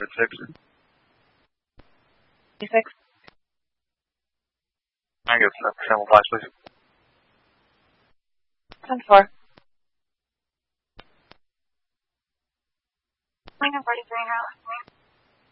6. 26. Negative, sample flash, please. 10-4. Lincoln 43 route.